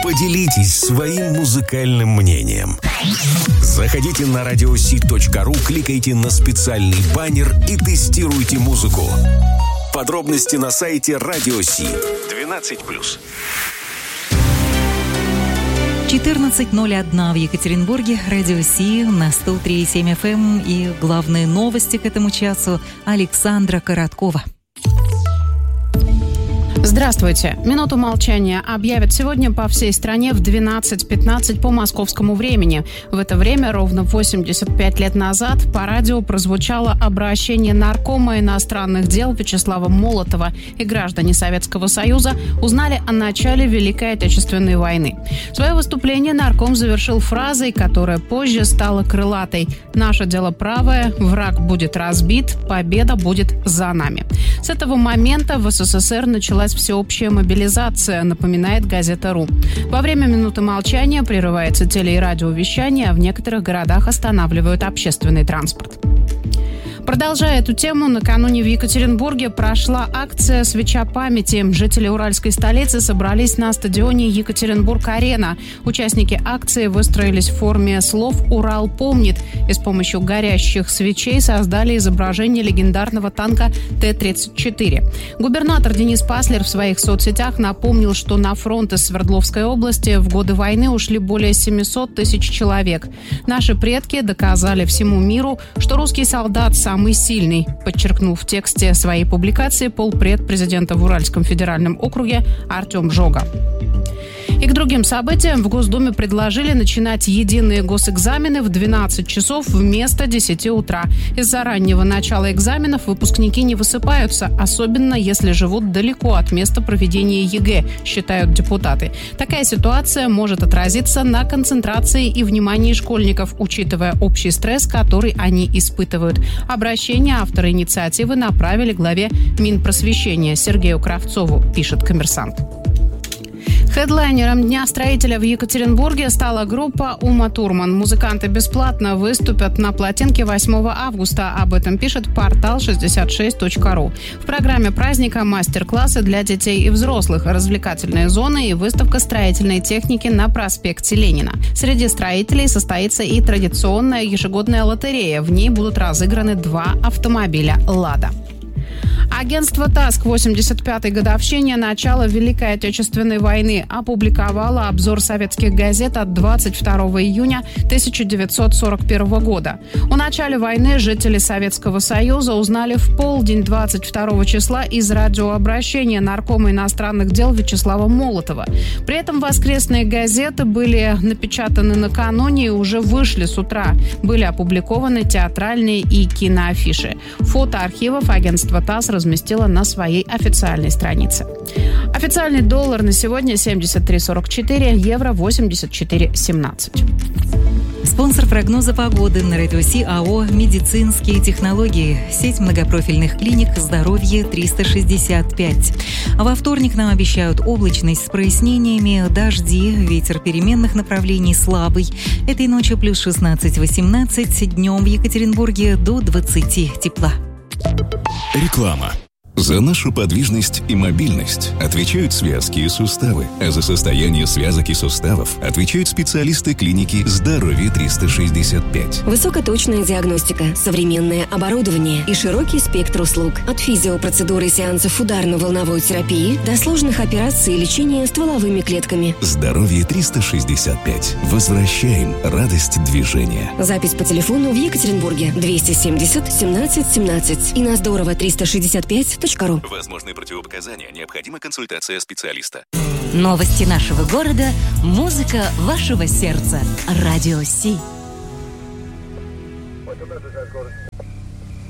Поделитесь своим музыкальным мнением. Заходите на radiosee.ru, кликайте на специальный баннер и тестируйте музыку. Подробности на сайте Radio Sea. 12+. 14:01 в Екатеринбурге. Радио Си на 103,7 FM. И главные новости к этому часу Александра Короткова. Здравствуйте. Минуту молчания объявят сегодня по всей стране в 12:15 по московскому времени. В это время, ровно 85 лет назад, по радио прозвучало обращение наркома иностранных дел Вячеслава Молотова, и граждане Советского Союза узнали о начале Великой Отечественной войны. Свое выступление нарком завершил фразой, которая позже стала крылатой: «Наше дело правое, враг будет разбит, победа будет за нами». С этого момента в СССР началась всеобщая мобилизация, напоминает газета «Ру». Во время минуты молчания прерывается теле- и радиовещание, а в некоторых городах останавливают общественный транспорт. Продолжая эту тему, накануне в Екатеринбурге прошла акция «Свеча памяти». Жители уральской столицы собрались на стадионе Екатеринбург-Арена. Участники акции выстроились в форме слов «Урал помнит» и с помощью горящих свечей создали изображение легендарного танка Т-34. Губернатор Денис Паслер в своих соцсетях напомнил, что на фронт из Свердловской области в годы войны ушли более 700 тысяч человек. Наши предки доказали всему миру, что русский солдат самый сильный, подчеркнул в тексте своей публикации полпред президента в Уральском федеральном округе Артем Жога. И к другим событиям в Госдуме предложили начинать единые госэкзамены в 12 часов вместо 10 утра. Из-за раннего начала экзаменов выпускники не высыпаются, особенно если живут далеко от места проведения ЕГЭ, считают депутаты. Такая ситуация может отразиться на концентрации и внимании школьников, учитывая общий стресс, который они испытывают. Обращение авторы инициативы направили главе Минпросвещения Сергею Кравцову, пишет «Коммерсант». Хедлайнером Дня строителя в Екатеринбурге стала группа «Ума Турман». Музыканты бесплатно выступят на плотинке 8 августа. Об этом пишет портал 66.ru. В программе праздника мастер-классы для детей и взрослых, развлекательные зоны и выставка строительной техники на проспекте Ленина. Среди строителей состоится и традиционная ежегодная лотерея. В ней будут разыграны 2 автомобиля «Лада». Агентство ТАСС к 85-й годовщине начала Великой Отечественной войны опубликовало обзор советских газет от 22 июня 1941 года. О начале войны жители Советского Союза узнали в полдень 22 числа из радиообращения наркома иностранных дел Вячеслава Молотова. При этом воскресные газеты были напечатаны накануне и уже вышли с утра. Были опубликованы театральные и киноафиши. Фото архивов агентство ТАСС разместила на своей официальной странице. Официальный доллар на сегодня 73.44, евро 84.17. Спонсор прогноза погоды на Радио Си АО «Медицинские технологии». Сеть многопрофильных клиник «Здоровье 365». Во вторник нам обещают облачность с прояснениями, дожди, ветер переменных направлений слабый. Этой ночью плюс 16-18, днем в Екатеринбурге до 20 тепла. Реклама. За нашу подвижность и мобильность отвечают связки и суставы, а за состояние связок и суставов отвечают специалисты клиники «Здоровье 365». Высокоточная диагностика, современное оборудование и широкий спектр услуг. От физиопроцедуры и сеансов ударно-волновой терапии до сложных операций и лечения стволовыми клетками. «Здоровье 365». Возвращаем радость движения. Запись по телефону в Екатеринбурге 270 17 17 и на здорово 365. Возможные противопоказания. Необходима консультация специалиста. Новости нашего города. Музыка вашего сердца. Радио Си.